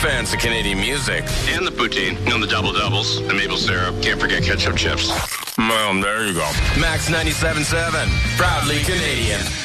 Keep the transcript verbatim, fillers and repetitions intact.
fans of Canadian music. And the poutine, you know, the double doubles, the maple syrup, can't forget ketchup chips. Well, there you go. Max ninety-seven point seven, proudly Canadian.